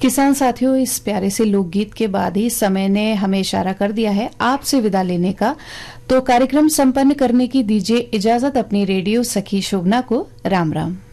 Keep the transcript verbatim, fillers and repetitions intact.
किसान साथियों, इस प्यारे से लोकगीत के बाद ही समय ने हमें इशारा कर दिया है आपसे विदा लेने का। तो कार्यक्रम संपन्न करने की दीजिए इजाजत अपनी रेडियो सखी शोभना को। राम राम।